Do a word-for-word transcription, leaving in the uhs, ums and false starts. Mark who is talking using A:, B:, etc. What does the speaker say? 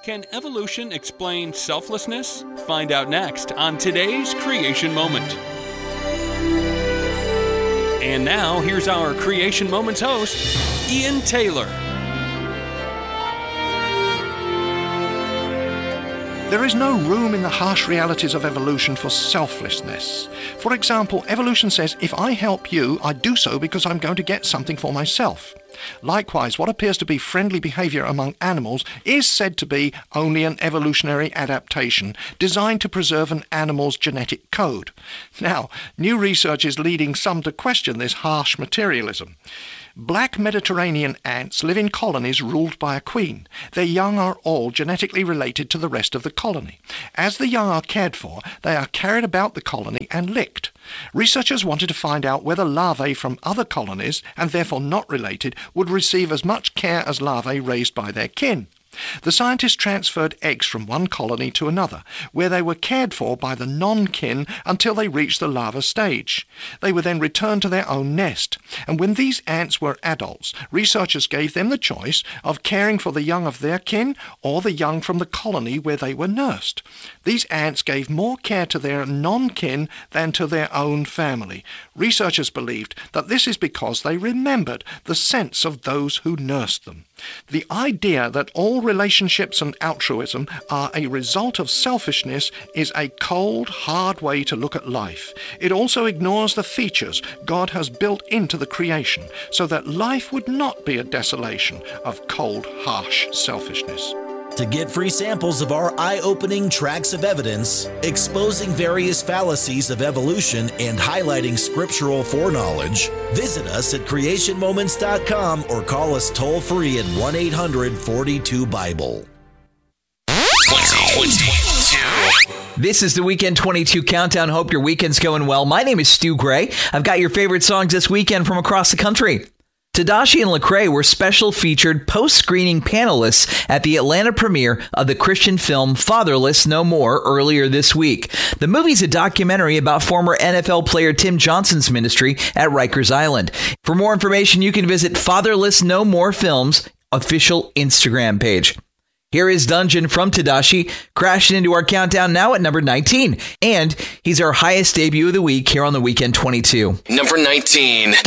A: Can evolution explain selflessness? Find out next on today's Creation Moment. And now, here's our Creation Moments host, Ian Taylor.
B: There is no room in the harsh realities of evolution for selflessness. For example, evolution says, if I help you, I do so because I'm going to get something for myself. Likewise, what appears to be friendly behavior among animals is said to be only an evolutionary adaptation designed to preserve an animal's genetic code. Now, new research is leading some to question this harsh materialism. Black Mediterranean ants live in colonies ruled by a queen. Their young are all genetically related to the rest of the colony. As the young are cared for, they are carried about the colony and licked. Researchers wanted to find out whether larvae from other colonies, and therefore not related, would receive as much care as larvae raised by their kin. The scientists transferred eggs from one colony to another, where they were cared for by the non-kin until they reached the larva stage. They were then returned to their own nest, and when these ants were adults, researchers gave them the choice of caring for the young of their kin or the young from the colony where they were nursed. These ants gave more care to their non-kin than to their own family. Researchers believed that this is because they remembered the sense of those who nursed them. The idea that all relationships and altruism are a result of selfishness is a cold, hard way to look at life. It also ignores the features God has built into the creation so that life would not be a desolation of cold, harsh selfishness.
C: To get free samples of our eye-opening tracts of evidence, exposing various fallacies of evolution and highlighting scriptural foreknowledge, visit us at creation moments dot com or call us toll-free at one eight hundred forty-two Bible.
D: This is the Weekend twenty-two Countdown. Hope your weekend's going well. My name is Stu Gray. I've got your favorite songs this weekend from across the country. Tedashii and Lecrae were special featured post-screening panelists at the Atlanta premiere of the Christian film Fatherless No More earlier this week. The movie's a documentary about former N F L player Tim Johnson's ministry at Rikers Island. For more information, you can visit Fatherless No More Film's official Instagram page. Here is Dungeon from Tedashii, crashing into our countdown now at number nineteen. And he's our highest debut of the week here on the Weekend twenty-two.
E: Number nineteen.